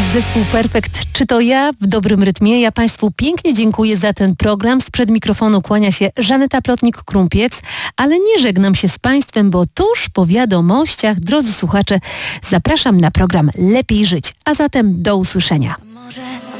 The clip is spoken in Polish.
Zespół Perfekt. Czy to ja w dobrym rytmie? Ja Państwu pięknie dziękuję za ten program. Sprzed mikrofonu kłania się Żaneta Plotnik-Krumpiec, ale nie żegnam się z Państwem, bo tuż po wiadomościach, drodzy słuchacze, zapraszam na program Lepiej Żyć. A zatem do usłyszenia.